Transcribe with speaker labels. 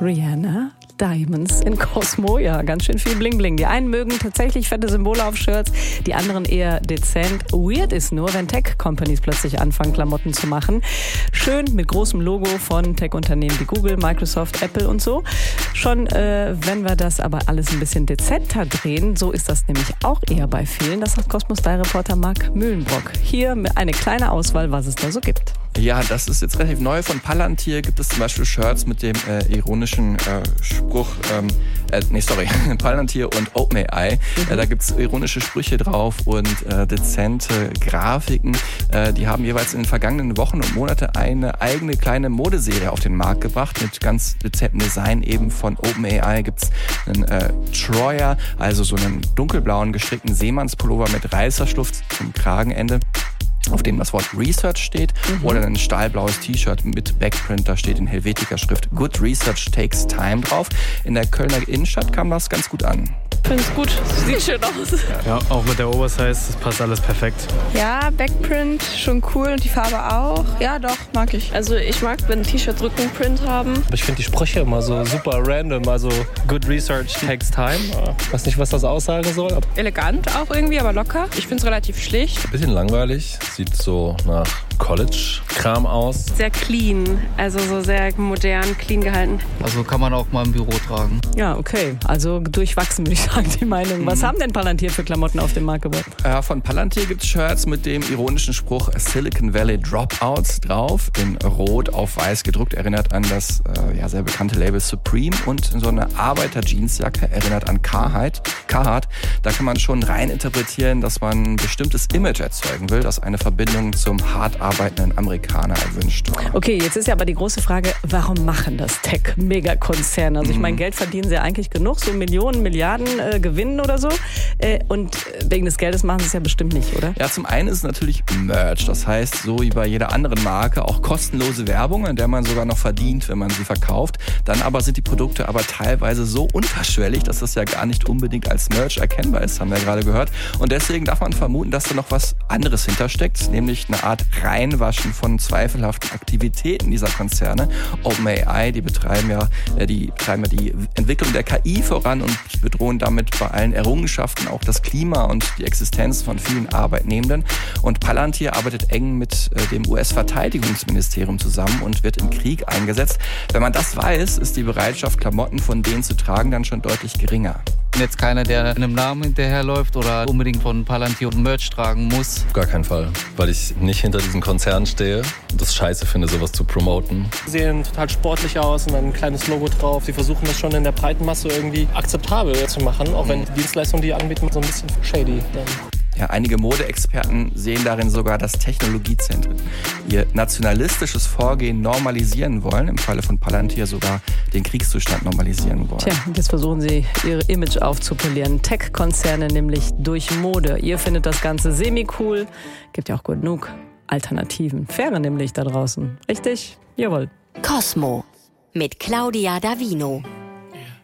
Speaker 1: Rihanna. Diamonds in Cosmo, ja, ganz schön viel Bling Bling. Die einen mögen tatsächlich fette Symbole auf Shirts, die anderen eher dezent. Weird ist nur, wenn Tech-Companies plötzlich anfangen, Klamotten zu machen. Schön mit großem Logo von Tech-Unternehmen wie Google, Microsoft, Apple und so. Schon wenn wir das aber alles ein bisschen dezenter drehen, so ist das nämlich auch eher bei vielen. Das sagt Cosmo-Style-Reporter Marc Mühlenbrock. Hier eine kleine Auswahl, was es da so gibt.
Speaker 2: Ja, das ist jetzt relativ neu. Von Palantir gibt es zum Beispiel Shirts mit dem ironischen Spruch, Palantir und OpenAI. Da gibt's ironische Sprüche drauf und dezente Grafiken. Die haben jeweils in den vergangenen Wochen und Monaten eine eigene kleine Modeserie auf den Markt gebracht mit ganz dezentem Design. Eben von OpenAI gibt's einen Troyer, also so einen dunkelblauen gestrickten Seemannspullover mit Reißverschluss zum Kragenende, auf dem das Wort Research steht, oder ein stahlblaues T-Shirt mit Backprint, da steht in Helvetica-Schrift Good Research Takes Time drauf. In der Kölner Innenstadt kam das ganz gut an.
Speaker 3: Ich finde es gut, sieht schön aus.
Speaker 4: Ja, auch mit der Oversize, das passt alles perfekt.
Speaker 3: Ja, Backprint, schon cool und die Farbe auch. Ja, doch, mag ich.
Speaker 5: Also ich mag, wenn T-Shirts Rückenprint haben.
Speaker 6: Ich finde die Sprüche immer so super random, also Good Research Takes Time. Ich weiß nicht, was das aussagen soll.
Speaker 3: Elegant auch irgendwie, aber locker. Ich finde es relativ schlicht.
Speaker 7: Bisschen langweilig, sieht so nach College-Kram aus.
Speaker 5: Sehr clean, also so sehr modern, clean gehalten.
Speaker 8: Also kann man auch mal im Büro tragen.
Speaker 1: Ja, okay. Also durchwachsen, würde ich sagen, die Meinung. Was haben denn Palantir für Klamotten auf den Markt gebracht?
Speaker 2: Von Palantir gibt es Shirts mit dem ironischen Spruch Silicon Valley Dropouts drauf. In Rot auf Weiß gedruckt, erinnert an das sehr bekannte Label Supreme. Und so eine Arbeiter-Jeansjacke erinnert an Carhartt. Da kann man schon rein interpretieren, dass man ein bestimmtes Image erzeugen will, das eine Verbindung zum hart arbeitenden Amerikaner erwünscht.
Speaker 1: Okay, jetzt ist ja aber die große Frage, warum machen das Tech-Megakonzerne? Also ich meine, Geld verdienen sie ja eigentlich genug, so Millionen, Milliarden gewinnen oder so. Und wegen des Geldes machen sie es ja bestimmt nicht, oder?
Speaker 2: Ja, zum einen ist es natürlich Merch. Das heißt, so wie bei jeder anderen Marke, auch kostenlose Werbung, an der man sogar noch verdient, wenn man sie verkauft. Dann aber sind die Produkte aber teilweise so unterschwellig, dass das ja gar nicht unbedingt als Merch erkennbar ist, haben wir ja gerade gehört. Und deswegen darf man vermuten, dass da noch was anderes hintersteckt, nämlich eine Art Reinwaschen von zweifelhaften Aktivitäten dieser Konzerne. OpenAI, die betreiben ja die Entwicklung der KI voran und bedrohen damit bei allen Errungenschaften auch das Klima und die Existenz von vielen Arbeitnehmenden. Und Palantir arbeitet eng mit dem US-Verteidigungsministerium zusammen und wird im Krieg eingesetzt. Wenn man das weiß, ist die Bereitschaft, Klamotten von denen zu tragen, dann schon deutlich geringer.
Speaker 8: Jetzt keiner, der einem Namen hinterherläuft oder unbedingt von Palantir Merch tragen muss.
Speaker 7: Auf gar keinen Fall, weil ich nicht hinter diesen Konzernen stehe und das scheiße finde, sowas zu promoten.
Speaker 6: Sie sehen total sportlich aus und ein kleines Logo drauf. Sie versuchen das schon in der breiten Masse irgendwie akzeptabel zu machen, auch wenn die Dienstleistungen, die anbieten, so ein bisschen shady werden.
Speaker 2: Ja, einige Modeexperten sehen darin sogar, dass Technologiezentren ihr nationalistisches Vorgehen normalisieren wollen, im Falle von Palantir sogar den Kriegszustand normalisieren wollen.
Speaker 1: Tja, und jetzt versuchen sie, ihre Image aufzupolieren. Tech-Konzerne nämlich durch Mode. Ihr findet das Ganze semi-cool. Gibt ja auch genug Alternativen. Faire nämlich da draußen. Richtig? Jawohl.
Speaker 9: Cosmo mit Claudia Davino.